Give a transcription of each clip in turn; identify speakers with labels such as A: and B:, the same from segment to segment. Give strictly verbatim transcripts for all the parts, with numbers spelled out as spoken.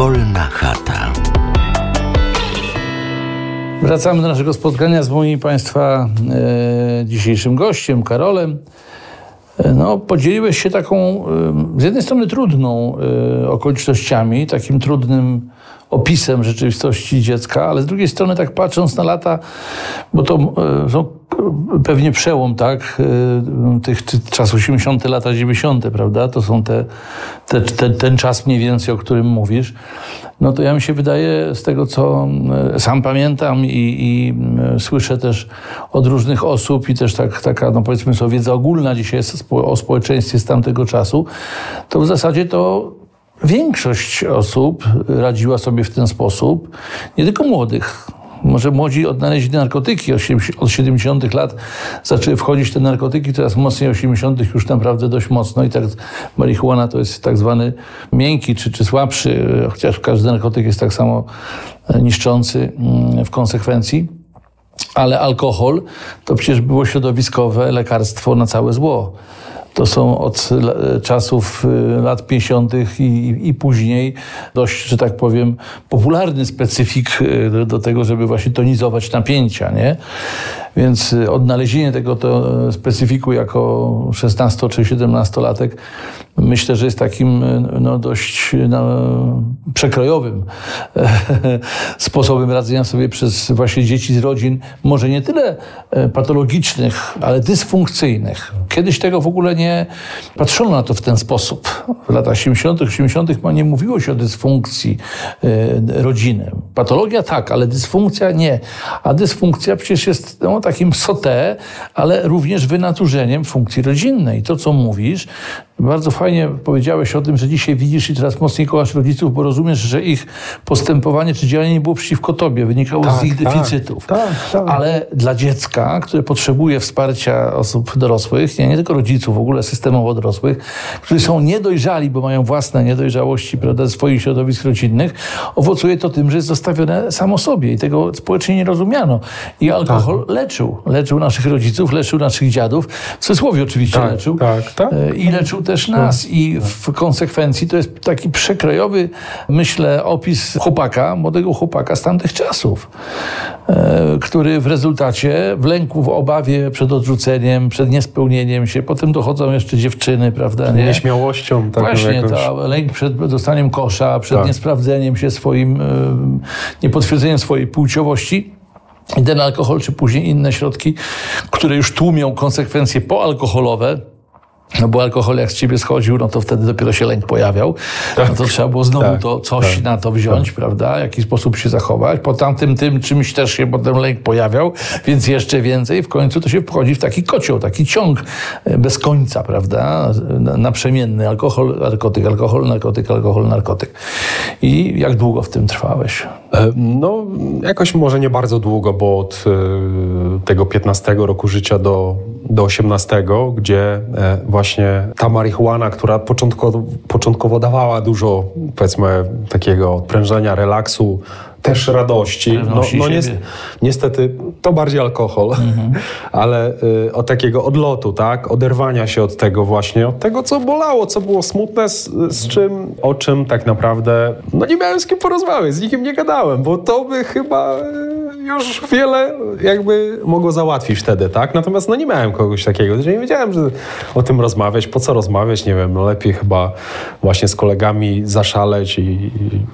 A: Wolna chata.
B: Wracamy do naszego spotkania z moim Państwa e, dzisiejszym gościem, Karolem. E, no, podzieliłeś się taką, e, z jednej strony trudną e, okolicznościami, takim trudnym opisem rzeczywistości dziecka, ale z drugiej strony tak patrząc na lata, bo to e, są pewnie przełom, tak, e, tych czas osiemdziesiąte, lata dziewięćdziesiąte, prawda? To są te, te, te, ten czas mniej więcej, o którym mówisz. No to ja mi się wydaje, z tego co sam pamiętam i, i słyszę też od różnych osób i też tak, taka, no powiedzmy sobie, wiedza ogólna dzisiaj jest o społeczeństwie z tamtego czasu, to w zasadzie to większość osób radziła sobie w ten sposób, nie tylko młodych. Może młodzi odnaleźli narkotyki, od siedemdziesiątych lat zaczęły wchodzić te narkotyki, teraz mocniej osiemdziesiątych już naprawdę dość mocno i tak marihuana to jest tak zwany miękki czy, czy słabszy, chociaż każdy narkotyk jest tak samo niszczący w konsekwencji. Ale alkohol to przecież było środowiskowe lekarstwo na całe zło. To są od czasów lat pięćdziesiątych i, i później dość, że tak powiem, popularny specyfik do tego, żeby właśnie tonizować napięcia, nie? Więc odnalezienie tego to specyfiku jako szesnasto czy siedemnastolatek myślę, że jest takim no, dość no, przekrojowym sposobem radzenia sobie przez właśnie dzieci z rodzin, może nie tyle patologicznych, ale dysfunkcyjnych. Kiedyś tego w ogóle nie patrzono na to w ten sposób. W latach siedemdziesiątych, osiemdziesiątych nie mówiło się o dysfunkcji rodziny. Patologia tak, ale dysfunkcja nie. A dysfunkcja przecież jest no, takim sauté, ale również wynaturzeniem funkcji rodzinnej. To, co mówisz, bardzo fajnie powiedziałeś o tym, że dzisiaj widzisz i teraz mocniej kochasz rodziców, bo rozumiesz, że ich postępowanie czy działanie nie było przeciwko tobie, wynikało tak, z ich deficytów. Tak, tak, tak. Ale dla dziecka, które potrzebuje wsparcia osób dorosłych, nie, nie tylko rodziców, w ogóle systemowo dorosłych, którzy są niedojrzali, bo mają własne niedojrzałości, prawda, swoich środowisk rodzinnych, owocuje to tym, że jest zostawione samo sobie i tego społecznie nie rozumiano. I alkohol tak. leczył. Leczył naszych rodziców, leczył naszych dziadów. W cudzysłowie oczywiście tak, leczył. Tak, tak. I leczył też nas. I w konsekwencji to jest taki przekrojowy, myślę, opis chłopaka, młodego chłopaka z tamtych czasów, który w rezultacie w lęku, w obawie przed odrzuceniem, przed niespełnieniem się, potem dochodzą jeszcze dziewczyny, prawda? Nie?
C: Nieśmiałością. Tak,
B: Właśnie,
C: jakąś...
B: ta, lęk przed dostaniem kosza, przed tak. niesprawdzeniem się swoim, niepotwierdzeniem swojej płciowości. I ten alkohol, czy później inne środki, które już tłumią konsekwencje poalkoholowe, no bo alkohol jak z ciebie schodził, no to wtedy dopiero się lęk pojawiał. Tak, no to trzeba było znowu tak, to coś tak, na to wziąć, tak. prawda? W jaki sposób się zachować. Po tamtym tym czymś też się potem lęk pojawiał, więc jeszcze więcej. W końcu to się wchodzi w taki kocioł, taki ciąg bez końca, prawda? Naprzemienny. Alkohol, narkotyk, alkohol, narkotyk, alkohol, narkotyk. I jak długo w tym trwałeś?
C: No, jakoś może nie bardzo długo, bo od tego piętnastego roku życia do, do osiemnastego, gdzie właśnie ta marihuana, która początkowo, początkowo dawała dużo, powiedzmy, takiego odprężenia, relaksu, też radości. No, no niestety, niestety to bardziej alkohol, mhm. ale y, od takiego odlotu, tak? Oderwania się od tego właśnie, od tego, co bolało, co było smutne, z, z czym, o czym tak naprawdę, no nie miałem z kim porozmawiać, z nikim nie gadałem, bo to by chyba już wiele jakby mogło załatwić wtedy, tak? Natomiast no nie miałem kogoś takiego, że nie wiedziałem, że o tym rozmawiać, po co rozmawiać, nie wiem, no lepiej chyba właśnie z kolegami zaszaleć i, i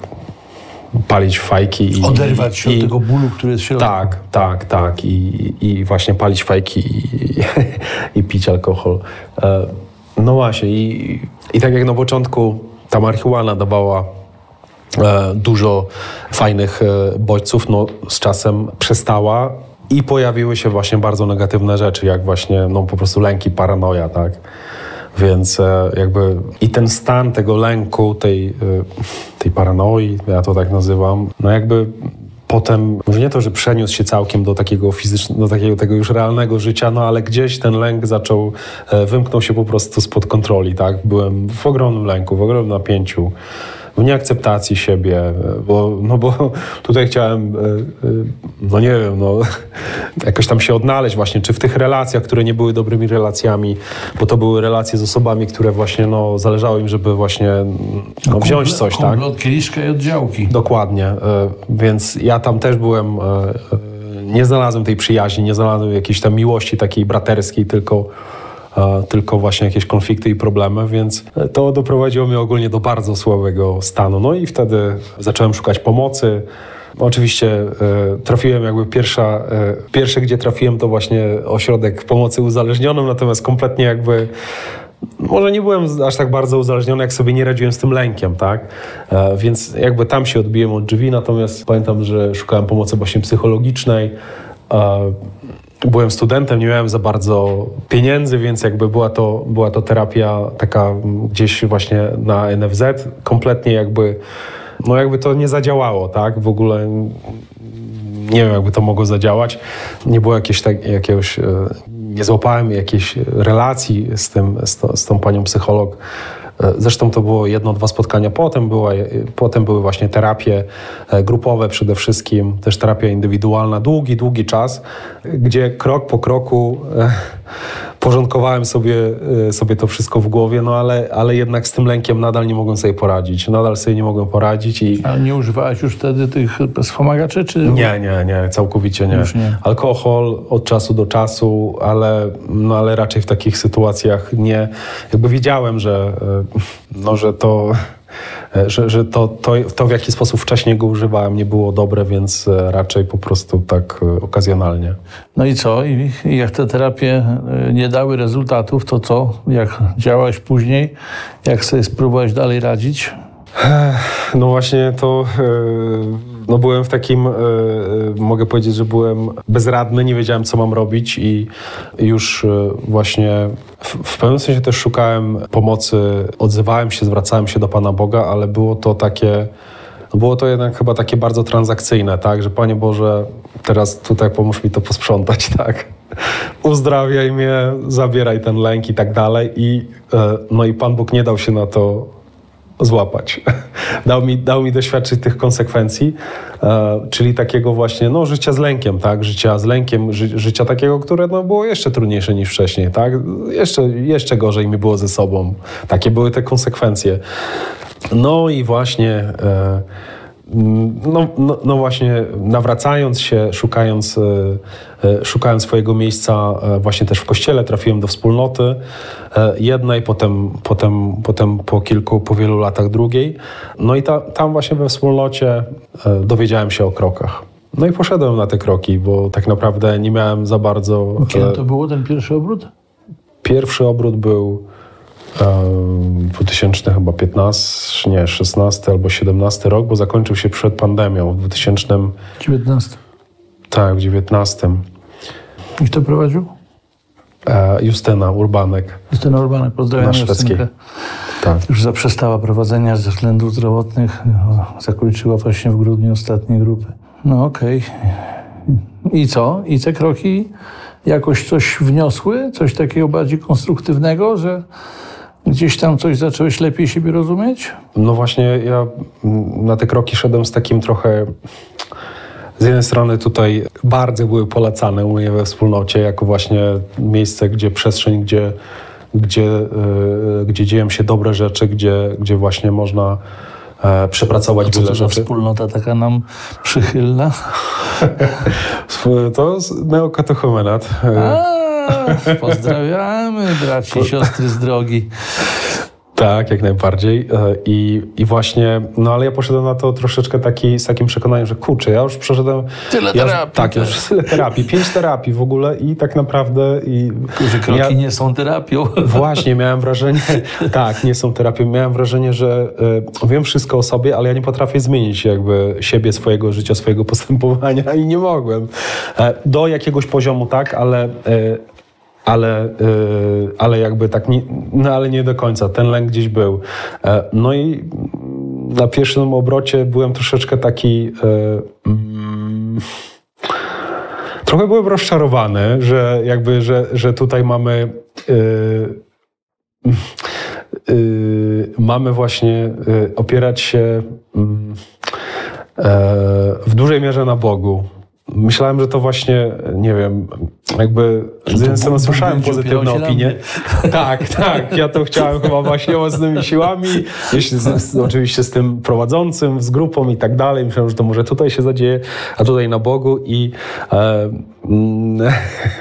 C: palić fajki. I,
B: Oderwać się
C: i,
B: od tego bólu, który jest w środku.
C: Tak, tak, tak. I, i właśnie palić fajki i, i pić alkohol. No właśnie. I, i tak jak na początku ta marihuana dawała e, dużo fajnych e, bodźców, no z czasem przestała i pojawiły się właśnie bardzo negatywne rzeczy, jak właśnie no po prostu lęki, paranoja, tak? Więc jakby i ten stan tego lęku, tej, tej paranoi, ja to tak nazywam, no jakby potem, może nie to, że przeniósł się całkiem do takiego fizycznego, do takiego tego już realnego życia, no ale gdzieś ten lęk zaczął, wymknął się po prostu spod kontroli, tak? Byłem w ogromnym lęku, w ogromnym napięciu. w nieakceptacji siebie, bo, no bo tutaj chciałem, no nie wiem, no jakoś tam się odnaleźć właśnie, czy w tych relacjach, które nie były dobrymi relacjami, bo to były relacje z osobami, które właśnie, no zależało im, żeby właśnie no, wziąć coś, tak?
B: Od kieliszka i od działki.
C: Dokładnie, więc ja tam też byłem, nie znalazłem tej przyjaźni, nie znalazłem jakiejś tam miłości takiej braterskiej, tylko tylko właśnie jakieś konflikty i problemy, więc to doprowadziło mnie ogólnie do bardzo słabego stanu. No i wtedy zacząłem szukać pomocy. Oczywiście e, trafiłem jakby pierwsza, e, pierwsze, gdzie trafiłem, to właśnie ośrodek pomocy uzależnionym, natomiast kompletnie jakby może nie byłem aż tak bardzo uzależniony, jak sobie nie radziłem z tym lękiem, tak? E, więc jakby tam się odbiłem od drzwi, natomiast pamiętam, że szukałem pomocy właśnie psychologicznej. E, Byłem studentem, nie miałem za bardzo pieniędzy, więc jakby była to, była to terapia taka gdzieś właśnie na N F Z. Kompletnie jakby, no jakby to nie zadziałało, tak? W ogóle nie wiem, jakby to mogło zadziałać. Nie było jakieś tak, jakiegoś, nie złapałem jakiejś relacji z tym, z, to, z tą panią psycholog. Zresztą to było jedno, dwa spotkania. Potem, była, potem były właśnie terapie grupowe przede wszystkim, też terapia indywidualna, długi, długi czas, gdzie krok po kroku porządkowałem sobie, sobie to wszystko w głowie, no ale, ale jednak z tym lękiem nadal nie mogłem sobie poradzić. Nadal sobie nie mogłem poradzić. I...
B: Ale nie używałeś już wtedy tych wspomagaczy? Czy...
C: Nie, nie, nie, całkowicie nie. nie. Alkohol od czasu do czasu, ale, no, ale raczej w takich sytuacjach nie. Jakby wiedziałem, że, no, że to... że, że to, to, to, w jaki sposób wcześniej go używałem, nie było dobre, więc raczej po prostu tak okazjonalnie.
B: No i co? I, i jak te terapie nie dały rezultatów, to co? Jak działałeś później? Jak sobie spróbowałeś dalej radzić?
C: No właśnie to... No byłem w takim, mogę powiedzieć, że byłem bezradny, nie wiedziałem, co mam robić i już właśnie w, w pewnym sensie też szukałem pomocy, odzywałem się, zwracałem się do Pana Boga, ale było to takie, no było to jednak chyba takie bardzo transakcyjne, tak, że Panie Boże, teraz tutaj pomóż mi to posprzątać, tak, uzdrawiaj mnie, zabieraj ten lęk i tak dalej i no i Pan Bóg nie dał się na to złapać. Dał mi, dał mi doświadczyć tych konsekwencji, e, czyli takiego właśnie no, życia z lękiem, tak? Życia z lękiem, ży, życia takiego, które no, było jeszcze trudniejsze niż wcześniej, tak? Jeszcze, jeszcze gorzej mi było ze sobą. Takie były te konsekwencje. No i właśnie e, no, no, no właśnie nawracając się, szukając, e, szukając swojego miejsca e, właśnie też w kościele, trafiłem do wspólnoty e, jednej, potem, potem, potem po kilku, po wielu latach drugiej. No i ta, tam właśnie we wspólnocie e, dowiedziałem się o krokach. No i poszedłem na te kroki, bo tak naprawdę nie miałem za bardzo... E,
B: Kiedy to było ten pierwszy obrót?
C: Pierwszy obrót był dwa tysiące piętnasty, nie, szesnasty albo siedemnasty rok, bo zakończył się przed pandemią w dwa tysiące
B: dziewiętnastym.
C: Tak, w dziewiętnastym.
B: I kto prowadził?
C: E, Justyna Urbanek.
B: Justyna Urbanek, pozdrawiam
C: na szwedzkiej.
B: Tak. Już zaprzestała prowadzenia ze względów zdrowotnych. Zakończyła właśnie w grudniu ostatnie grupy. No okej. Okay. I co? I te kroki jakoś coś wniosły? Coś takiego bardziej konstruktywnego, że gdzieś tam coś zacząłeś lepiej siebie rozumieć?
C: No właśnie ja na te kroki szedłem z takim trochę... Z jednej strony tutaj bardzo były polecane u mnie we wspólnocie jako właśnie miejsce, gdzie przestrzeń, gdzie, gdzie, yy, gdzie dzieją się dobre rzeczy, gdzie, gdzie właśnie można e, przepracować
B: A co
C: wiele
B: to
C: rzeczy.
B: Za wspólnota taka nam przychylna?
C: To jest neokatechumenat.
B: A, pozdrawiamy braci i siostry z drogi.
C: Tak, jak najbardziej. I, I właśnie, no ale ja poszedłem na to troszeczkę taki, z takim przekonaniem, że kurczę, ja już przeszedłem...
B: Tyle
C: ja,
B: terapii.
C: Tak, ja już tyle terapii, pięć terapii w ogóle i tak naprawdę... I,
B: że kroki
C: ja,
B: nie są terapią.
C: Właśnie, miałem wrażenie, tak, nie są terapią. Miałem wrażenie, że y, wiem wszystko o sobie, ale ja nie potrafię zmienić jakby siebie, swojego życia, swojego postępowania i nie mogłem. E, do jakiegoś poziomu tak, ale... Y, Ale, yy, ale jakby tak, nie, no ale nie do końca. Ten lęk gdzieś był. E, no i na pierwszym obrocie byłem troszeczkę taki... Yy, mm, trochę byłem rozczarowany, że jakby, że, że tutaj mamy... Yy, y, mamy właśnie y, opierać się y, w dużej mierze na Bogu. Myślałem, że to właśnie, nie wiem, jakby z jednej strony słyszałem pozytywne opinie. Tak, tak, ja to chciałem chyba właśnie własnymi siłami, jeśli z, z, oczywiście z tym prowadzącym, z grupą i tak dalej. Myślałem, że to może tutaj się zadzieje, a tutaj na Bogu i e, mm,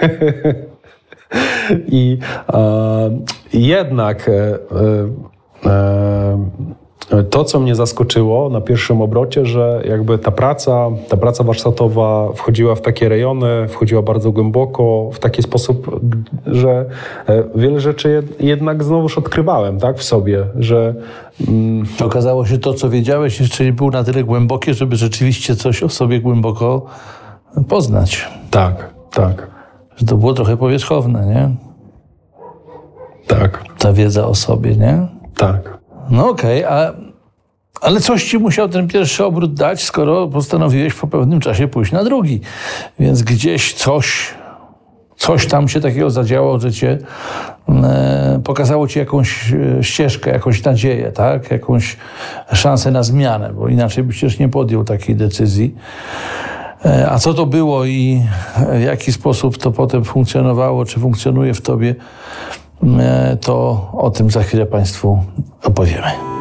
C: i e, jednak e, e, to, co mnie zaskoczyło na pierwszym obrocie, że jakby ta praca, ta praca warsztatowa wchodziła w takie rejony, wchodziła bardzo głęboko, w taki sposób, że wiele rzeczy jednak znowuż odkrywałem, tak, w sobie, że...
B: Mm, okazało się to, co wiedziałeś, jeszcze nie było na tyle głębokie, żeby rzeczywiście coś o sobie głęboko poznać.
C: Tak, tak.
B: Że to było trochę powierzchowne, nie?
C: Tak.
B: Ta wiedza o sobie, nie?
C: Tak.
B: No okej, okay, a ale coś ci musiał ten pierwszy obrót dać, skoro postanowiłeś po pewnym czasie pójść na drugi. Więc gdzieś coś, coś tam się takiego zadziało, że cię e, pokazało ci jakąś ścieżkę, jakąś nadzieję, tak? Jakąś szansę na zmianę, bo inaczej byś też nie podjął takiej decyzji. E, a co to było i w jaki sposób to potem funkcjonowało, czy funkcjonuje w tobie, to o tym za chwilę Państwu opowiemy.